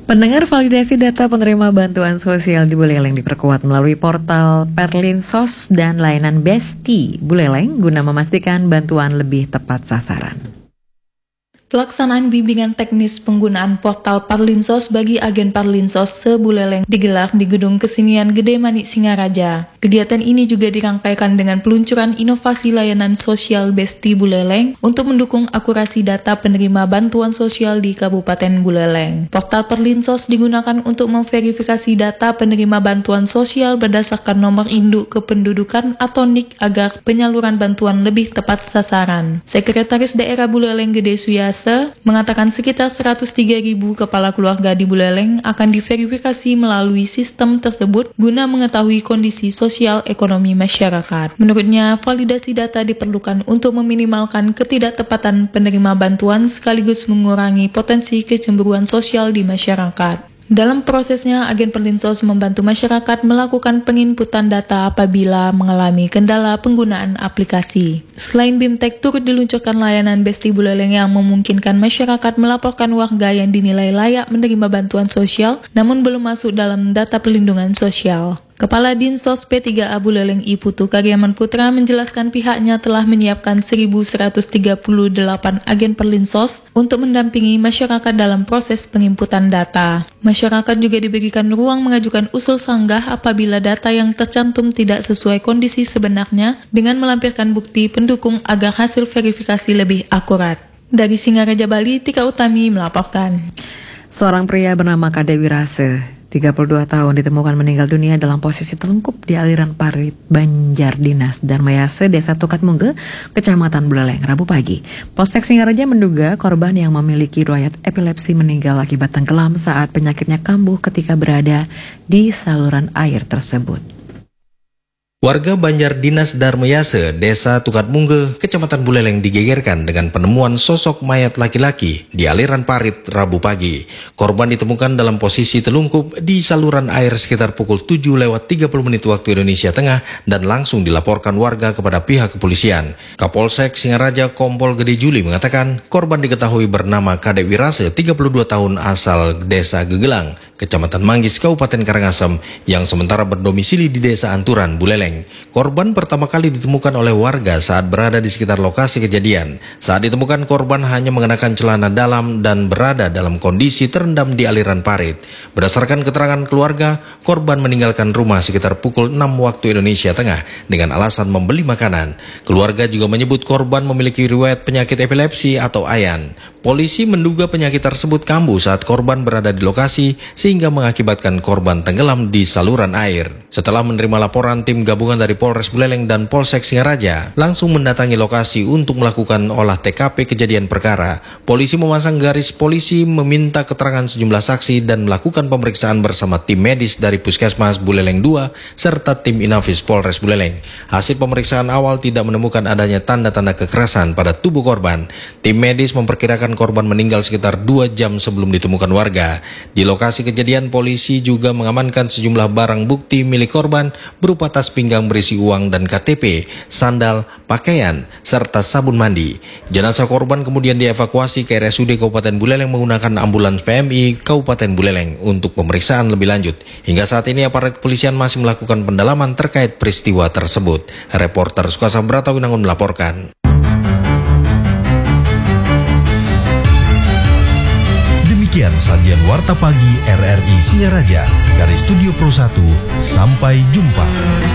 Pendengar, validasi data penerima bantuan sosial di Buleleng diperkuat melalui portal Perlinsos dan layanan Besti Buleleng guna memastikan bantuan lebih tepat sasaran. Pelaksanaan bimbingan teknis penggunaan portal Perlinsos bagi agen Perlinsos se-Buleleng digelar di Gedung Kesenian Gede Manik Singaraja. Kegiatan ini juga dirangkaikan dengan peluncuran inovasi layanan sosial Besti Buleleng untuk mendukung akurasi data penerima bantuan sosial di Kabupaten Buleleng. Portal Perlinsos digunakan untuk memverifikasi data penerima bantuan sosial berdasarkan nomor induk kependudukan atau NIK agar penyaluran bantuan lebih tepat sasaran. Sekretaris Daerah Buleleng Gede Suyas mengatakan sekitar 103.000 kepala keluarga di Buleleng akan diverifikasi melalui sistem tersebut guna mengetahui kondisi sosial ekonomi masyarakat. Menurutnya, validasi data diperlukan untuk meminimalkan ketidaktepatan penerima bantuan sekaligus mengurangi potensi kecemburuan sosial di masyarakat. Dalam prosesnya, agen Perlinsos membantu masyarakat melakukan penginputan data apabila mengalami kendala penggunaan aplikasi. Selain BIMTEK, turut diluncurkan layanan Besti Buleleng yang memungkinkan masyarakat melaporkan warga yang dinilai layak menerima bantuan sosial namun belum masuk dalam data perlindungan sosial. Kepala Dinsos P3A Buleleng I Putu Karyaman Putra menjelaskan pihaknya telah menyiapkan 1.138 agen Perlinsos untuk mendampingi masyarakat dalam proses penginputan data. Masyarakat juga diberikan ruang mengajukan usul sanggah apabila data yang tercantum tidak sesuai kondisi sebenarnya dengan melampirkan bukti pendukung agar hasil verifikasi lebih akurat. Dari Singaraja, Bali, Tika Utami melaporkan. Seorang pria bernama Kade Wirase 32 tahun ditemukan meninggal dunia dalam posisi telungkup di aliran parit Banjar Dinas Darmayase, Desa Tukatmungge, Kecamatan Buleleng, Rabu pagi. Polsek Singaraja menduga korban yang memiliki riwayat epilepsi meninggal akibat tenggelam saat penyakitnya kambuh ketika berada di saluran air tersebut. Warga Banjar Dinas Darmayase, Desa Tukatmungge, Kecamatan Buleleng digegerkan dengan penemuan sosok mayat laki-laki di aliran parit Rabu pagi. Korban ditemukan dalam posisi telungkup di saluran air sekitar pukul 7:30 waktu Indonesia Tengah dan langsung dilaporkan warga kepada pihak kepolisian. Kapolsek Singaraja Kompol Gede Juli mengatakan korban diketahui bernama Kade Wirase, 32 tahun, asal Desa Gegelang, Kecamatan Manggis, Kabupaten Karangasem, yang sementara berdomisili di Desa Anturan, Buleleng. Korban pertama kali ditemukan oleh warga saat berada di sekitar lokasi kejadian. Saat ditemukan, korban hanya mengenakan celana dalam dan berada dalam kondisi terendam di aliran parit. Berdasarkan keterangan keluarga, korban meninggalkan rumah sekitar pukul 6 waktu Indonesia Tengah dengan alasan membeli makanan. Keluarga juga menyebut korban memiliki riwayat penyakit epilepsi atau AYAN. Polisi menduga penyakit tersebut kambuh saat korban berada di lokasi sehingga mengakibatkan korban tenggelam di saluran air. Setelah menerima laporan, tim gabungan dari Polres Buleleng dan Polsek Singaraja langsung mendatangi lokasi untuk melakukan olah TKP kejadian perkara. Polisi memasang garis polisi, meminta keterangan sejumlah saksi dan melakukan pemeriksaan bersama tim medis dari Puskesmas Buleleng 2 serta tim Inafis Polres Buleleng. Hasil pemeriksaan awal tidak menemukan adanya tanda-tanda kekerasan pada tubuh korban. Tim medis memperkirakan korban meninggal sekitar 2 jam sebelum ditemukan warga. Di lokasi kejadian, polisi juga mengamankan sejumlah barang bukti milik korban berupa tas pinggang berisi uang dan KTP, sandal, pakaian, serta sabun mandi. Jenazah korban kemudian dievakuasi ke RSUD Kabupaten Buleleng menggunakan ambulans PMI Kabupaten Buleleng untuk pemeriksaan lebih lanjut. Hingga saat ini aparat kepolisian masih melakukan pendalaman terkait peristiwa tersebut. Reporter Sukasa Brata Winangun melaporkan. Demikian sajian Warta Pagi RRI Singaraja dari Studio Pro 1. Sampai jumpa.